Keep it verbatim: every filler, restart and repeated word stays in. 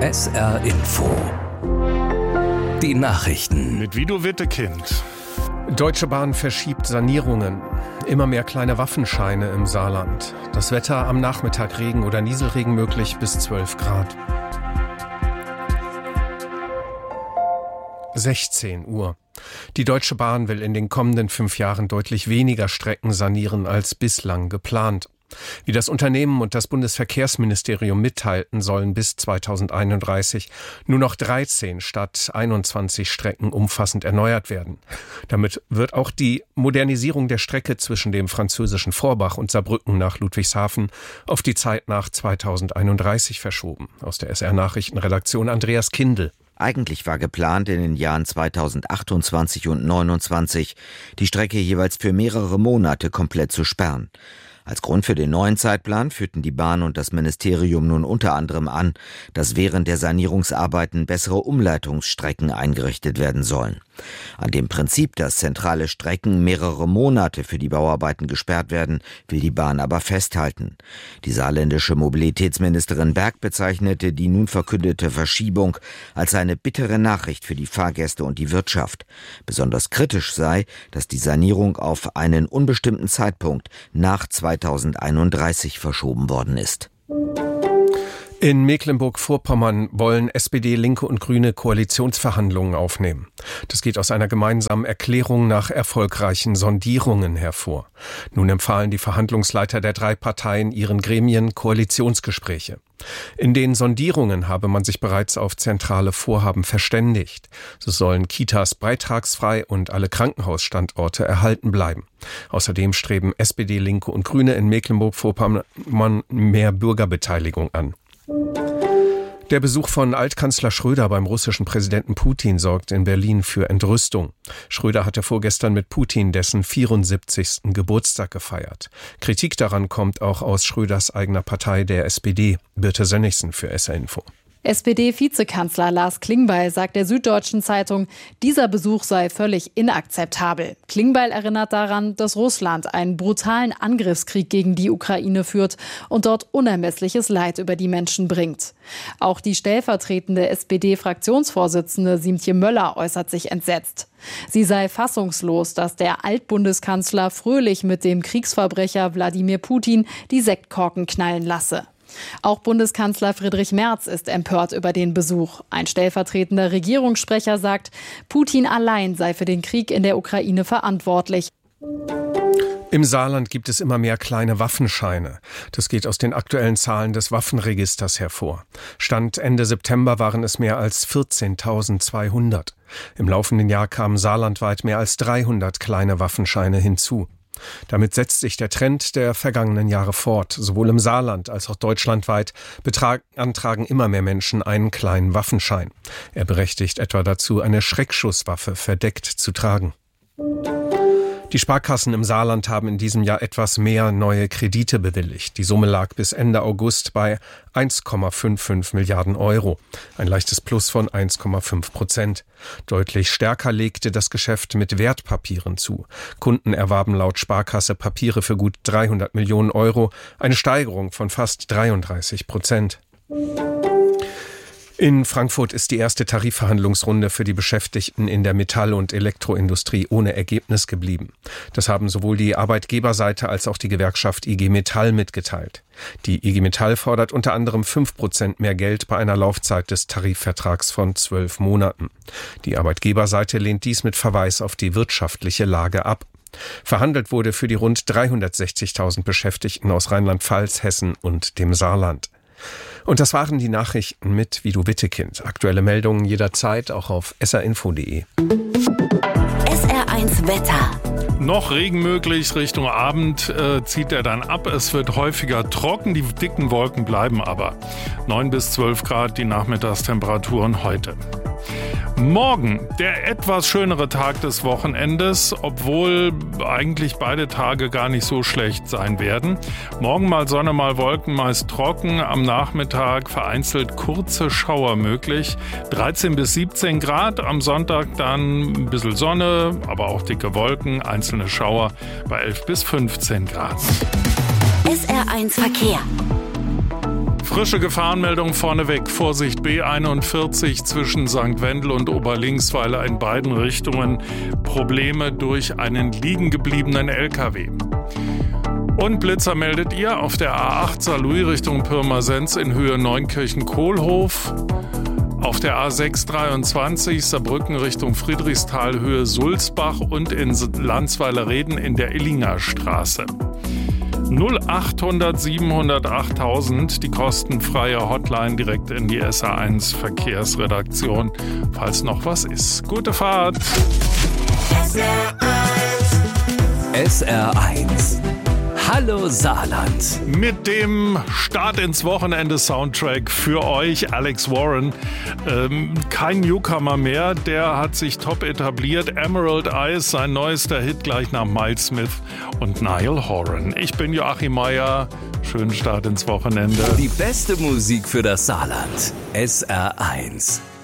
S R Info. Die Nachrichten. Mit Guido Wittekind. Deutsche Bahn verschiebt Sanierungen. Immer mehr kleine Waffenscheine im Saarland. Das Wetter am Nachmittag Regen oder Nieselregen möglich bis zwölf Grad. sechzehn Uhr. Die Deutsche Bahn will in den kommenden fünf Jahren deutlich weniger Strecken sanieren als bislang geplant. Wie das Unternehmen und das Bundesverkehrsministerium mitteilten, sollen bis zweitausendeinunddreißig nur noch dreizehn statt einundzwanzig Strecken umfassend erneuert werden. Damit wird auch die Modernisierung der Strecke zwischen dem französischen Forbach und Saarbrücken nach Ludwigshafen auf die Zeit nach zweitausendeinunddreißig verschoben. Aus der S R-Nachrichtenredaktion Andreas Kindl. Eigentlich war geplant, in den Jahren zweitausendachtundzwanzig und neunundzwanzig die Strecke jeweils für mehrere Monate komplett zu sperren. Als Grund für den neuen Zeitplan führten die Bahn und das Ministerium nun unter anderem an, dass während der Sanierungsarbeiten bessere Umleitungsstrecken eingerichtet werden sollen. An dem Prinzip, dass zentrale Strecken mehrere Monate für die Bauarbeiten gesperrt werden, will die Bahn aber festhalten. Die saarländische Mobilitätsministerin Berg bezeichnete die nun verkündete Verschiebung als eine bittere Nachricht für die Fahrgäste und die Wirtschaft. Besonders kritisch sei, dass die Sanierung auf einen unbestimmten Zeitpunkt nach zweitausendeinunddreißig verschoben worden ist. In Mecklenburg-Vorpommern wollen S P D, Linke und Grüne Koalitionsverhandlungen aufnehmen. Das geht aus einer gemeinsamen Erklärung nach erfolgreichen Sondierungen hervor. Nun empfahlen die Verhandlungsleiter der drei Parteien ihren Gremien Koalitionsgespräche. In den Sondierungen habe man sich bereits auf zentrale Vorhaben verständigt. So sollen Kitas beitragsfrei und alle Krankenhausstandorte erhalten bleiben. Außerdem streben S P D, Linke und Grüne in Mecklenburg-Vorpommern mehr Bürgerbeteiligung an. Der Besuch von Altkanzler Schröder beim russischen Präsidenten Putin sorgt in Berlin für Entrüstung. Schröder hatte vorgestern mit Putin dessen vierundsiebzigsten Geburtstag gefeiert. Kritik daran kommt auch aus Schröders eigener Partei, der S P D. Birte Sönnigsen für S R Info. S P D-Vizekanzler Lars Klingbeil sagt der Süddeutschen Zeitung, dieser Besuch sei völlig inakzeptabel. Klingbeil erinnert daran, dass Russland einen brutalen Angriffskrieg gegen die Ukraine führt und dort unermessliches Leid über die Menschen bringt. Auch die stellvertretende S P D-Fraktionsvorsitzende Siemtje Möller äußert sich entsetzt. Sie sei fassungslos, dass der Altbundeskanzler fröhlich mit dem Kriegsverbrecher Wladimir Putin die Sektkorken knallen lasse. Auch Bundeskanzler Friedrich Merz ist empört über den Besuch. Ein stellvertretender Regierungssprecher sagt, Putin allein sei für den Krieg in der Ukraine verantwortlich. Im Saarland gibt es immer mehr kleine Waffenscheine. Das geht aus den aktuellen Zahlen des Waffenregisters hervor. Stand Ende September waren es mehr als vierzehntausendzweihundert. Im laufenden Jahr kamen saarlandweit mehr als dreihundert kleine Waffenscheine hinzu. Damit setzt sich der Trend der vergangenen Jahre fort. Sowohl im Saarland als auch deutschlandweit beantragen immer mehr Menschen einen kleinen Waffenschein. Er berechtigt etwa dazu, eine Schreckschusswaffe verdeckt zu tragen. Die Sparkassen im Saarland haben in diesem Jahr etwas mehr neue Kredite bewilligt. Die Summe lag bis Ende August bei eins Komma fünfundfünfzig Milliarden Euro. Ein leichtes Plus von eins Komma fünf Prozent. Deutlich stärker legte das Geschäft mit Wertpapieren zu. Kunden erwarben laut Sparkasse Papiere für gut dreihundert Millionen Euro. Eine Steigerung von fast dreiunddreißig Prozent. In Frankfurt ist die erste Tarifverhandlungsrunde für die Beschäftigten in der Metall- und Elektroindustrie ohne Ergebnis geblieben. Das haben sowohl die Arbeitgeberseite als auch die Gewerkschaft I G Metall mitgeteilt. Die I G Metall fordert unter anderem fünf Prozent mehr Geld bei einer Laufzeit des Tarifvertrags von zwölf Monaten. Die Arbeitgeberseite lehnt dies mit Verweis auf die wirtschaftliche Lage ab. Verhandelt wurde für die rund dreihundertsechzigtausend Beschäftigten aus Rheinland-Pfalz, Hessen und dem Saarland. Und das waren die Nachrichten mit Guido Wittekind. Aktuelle Meldungen jederzeit auch auf s r info punkt d e. S R eins Wetter. Noch Regen möglich, Richtung Abend äh, zieht er dann ab. Es wird häufiger trocken, die dicken Wolken bleiben aber. neun bis zwölf Grad die Nachmittagstemperaturen heute. Morgen der etwas schönere Tag des Wochenendes, obwohl eigentlich beide Tage gar nicht so schlecht sein werden. Morgen mal Sonne, mal Wolken, meist trocken. Am Nachmittag vereinzelt kurze Schauer möglich. dreizehn bis siebzehn Grad. Am Sonntag dann ein bisschen Sonne, aber auch dicke Wolken, einzelne Schauer bei elf bis fünfzehn Grad. S R eins Verkehr. Frische Gefahrenmeldung vorneweg. Vorsicht B einundvierzig zwischen Sankt Wendel und Oberlinksweiler in beiden Richtungen. Probleme durch einen liegen gebliebenen L K W. Und Blitzer meldet ihr auf der A acht Saarlouis Richtung Pirmasens in Höhe Neunkirchen-Kohlhof. Auf der A sechs dreiundzwanzig Saarbrücken Richtung Friedrichsthal Höhe Sulzbach und in Landsweiler-Reden in der Illinger Straße. null achthundert siebenhundert achttausend, die kostenfreie Hotline direkt in die S R eins Verkehrsredaktion, falls noch was ist. Gute Fahrt! S R eins. Hallo Saarland. Mit dem Start ins Wochenende Soundtrack für euch, Alex Warren. Ähm, kein Newcomer mehr, der hat sich top etabliert. Emerald Eyes, sein neuester Hit gleich nach Miles Smith und Niall Horan. Ich bin Joachim Meier. Schönen Start ins Wochenende. Die beste Musik für das Saarland. S R eins.